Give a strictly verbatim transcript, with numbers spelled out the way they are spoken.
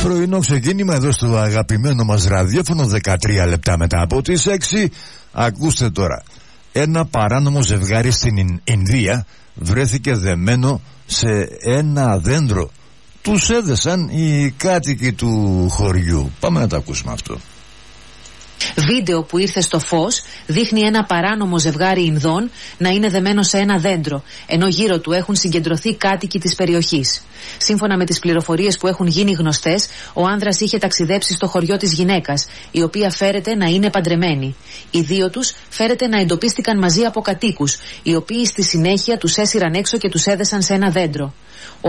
Πρωινό ξεκίνημα εδώ στο αγαπημένο μας ραδιόφωνο, δεκατρία λεπτά μετά από τις έξι. Ακούστε τώρα. Ένα παράνομο ζευγάρι στην Ινδία βρέθηκε δεμένο σε ένα δέντρο. Τους έδεσαν οι κάτοικοι του χωριού. Πάμε να το ακούσουμε αυτό. Βίντεο που ήρθε στο φως δείχνει ένα παράνομο ζευγάρι Ινδών να είναι δεμένο σε ένα δέντρο, ενώ γύρω του έχουν συγκεντρωθεί κάτοικοι της περιοχής. Σύμφωνα με τις πληροφορίες που έχουν γίνει γνωστές, ο άνδρας είχε ταξιδέψει στο χωριό της γυναίκας, η οποία φέρεται να είναι παντρεμένη. Οι δύο τους φέρεται να εντοπίστηκαν μαζί από κατοίκους, οι οποίοι στη συνέχεια τους έσυραν έξω και τους έδεσαν σε ένα δέντρο.